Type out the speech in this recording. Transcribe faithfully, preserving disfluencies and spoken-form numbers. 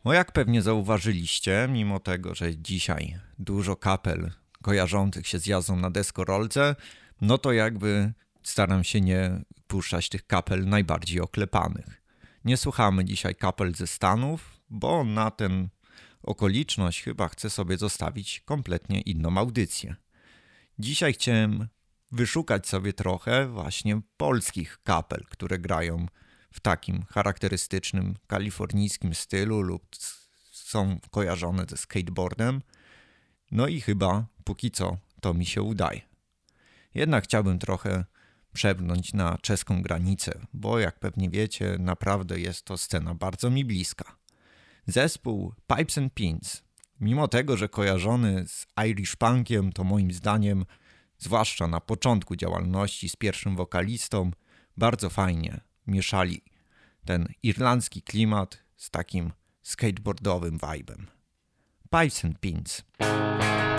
No jak pewnie zauważyliście, mimo tego, że dzisiaj dużo kapel kojarzących się z jazdą na deskorolce, no to jakby staram się nie puszczać tych kapel najbardziej oklepanych. Nie słuchamy dzisiaj kapel ze Stanów, bo na tę okoliczność chyba chcę sobie zostawić kompletnie inną audycję. Dzisiaj chciałem wyszukać sobie trochę właśnie polskich kapel, które grają w takim charakterystycznym kalifornijskim stylu lub są kojarzone ze skateboardem. No i chyba póki co to mi się udaje. Jednak chciałbym trochę przebrnąć na czeską granicę, bo jak pewnie wiecie, naprawdę jest to scena bardzo mi bliska. Zespół Pipes and Pins, mimo tego, że kojarzony z Irish Punkiem, to moim zdaniem, zwłaszcza na początku działalności z pierwszym wokalistą, bardzo fajnie mieszali ten irlandzki klimat z takim skateboardowym vibe'em. Pipes and Pins.